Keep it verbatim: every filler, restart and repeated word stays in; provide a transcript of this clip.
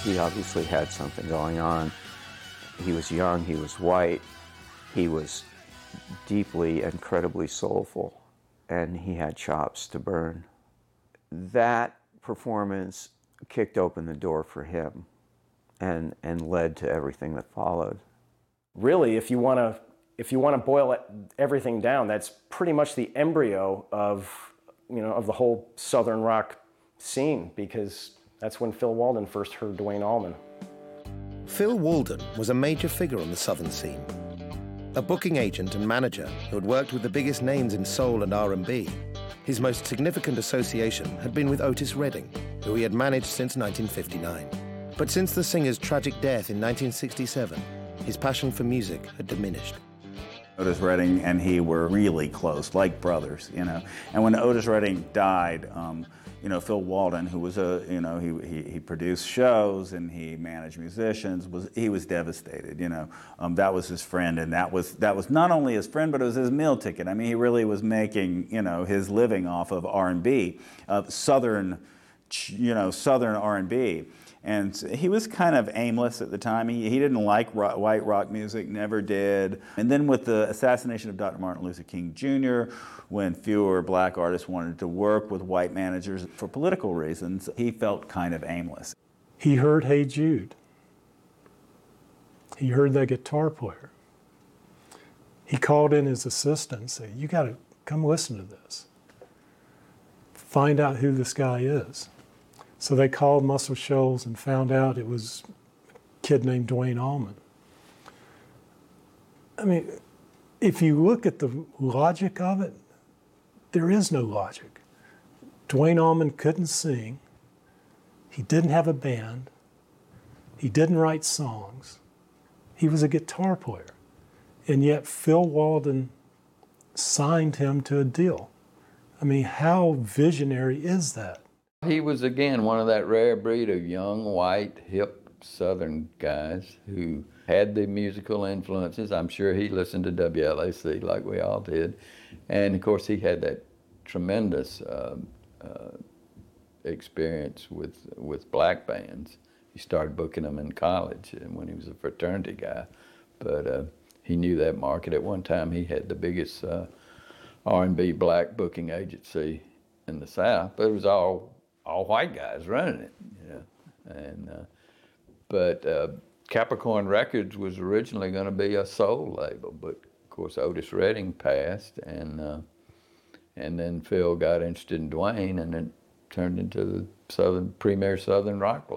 He obviously had something going on. He was young, he was white, he was deeply, incredibly soulful, and he had chops to burn. That performance kicked open the door for him and, and led to everything that followed. Really, if you want to if you want to boil it, everything down, that's pretty much the embryo of, you know, of the whole Southern rock scene, because that's when Phil Walden first heard Duane Allman. Phil Walden was a major figure on the Southern scene. A booking agent and manager who had worked with the biggest names in soul and R and B. His most significant association had been with Otis Redding, who he had managed since nineteen fifty-nine. But since the singer's tragic death in nineteen sixty-seven, his passion for music had diminished. Otis Redding and he were really close, like brothers, you know. And when Otis Redding died, um, you know, Phil Walden, who was a, you know, he, he, he produced shows and he managed musicians, was he was devastated, you know. Um, that was his friend, and that was, that was not only his friend, but it was his meal ticket. I mean, he really was making, you know, his living off of R and B, of Southern, you know, Southern R and B. And he was kind of aimless at the time. He, he didn't like rock, white rock music, never did. And then with the assassination of Doctor Martin Luther King Junior, when fewer black artists wanted to work with white managers for political reasons, he felt kind of aimless. He heard Hey Jude. He heard that guitar player. He called in his assistant and said, "You gotta come listen to this. Find out who this guy is." So they called Muscle Shoals and found out it was a kid named Duane Allman. I mean, if you look at the logic of it, there is no logic. Duane Allman couldn't sing. He didn't have a band. He didn't write songs. He was a guitar player. And yet Phil Walden signed him to a deal. I mean, how visionary is that? He was, again, one of that rare breed of young, white, hip Southern guys who had the musical influences. I'm sure he listened to W L A C like we all did. And, of course, he had that tremendous uh, uh, experience with, with black bands. He started booking them in college and when he was a fraternity guy. But uh, he knew that market. At one time, he had the biggest uh, R and B black booking agency in the South, but it was all all white guys running it, you know. And uh, but uh, Capricorn Records was originally going to be a soul label, but of course Otis Redding passed, and uh, and then Phil got interested in Duane, and it turned into the Southern premier Southern rock label.